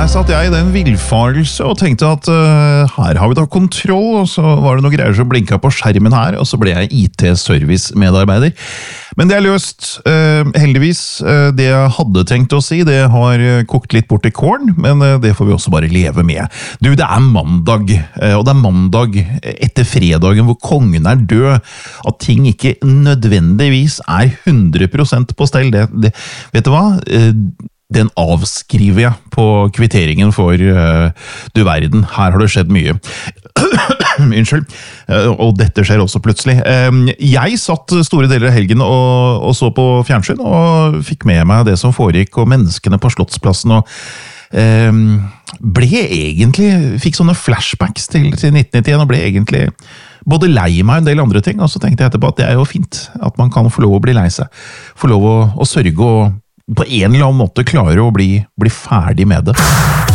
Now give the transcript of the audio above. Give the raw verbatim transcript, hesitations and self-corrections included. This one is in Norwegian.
Her satt jeg i den villfarelse og tenkte at uh, her har vi da kontroll, og så var det noe greier som blinket på skjermen her, og så ble jeg I T-service-medarbeider. Men det er løst, uh, heldigvis. Uh, det jeg hadde tenkt å si, det har kokt litt bort I kålen, men uh, det får vi også bare leve med. Du, det er mandag, uh, og det er mandag etter fredagen hvor kongen er død, at ting ikke nødvendigvis er hundre prosent på stell. Det, det, vet du hva? Uh, Den avskriver jeg på kvitteringen for uh, du verden. Her har det skjedd mye. Unnskyld. Uh, og dette skjer også plutselig. Uh, jeg satt store deler av helgen og, og så på fjernsyn, og fikk med meg det som foregikk, og menneskene på Slottsplassen, og uh, ble egentlig, fikk sånne flashbacks til, til nitten nittien, og ble egentlig både lei meg en del andre ting, og så tenkte jeg etterpå at det er jo fint, at man kan få lov å bli lei seg, få lov å, å sørge og på en eller annen måte klarer å bli, bli ferdig med det.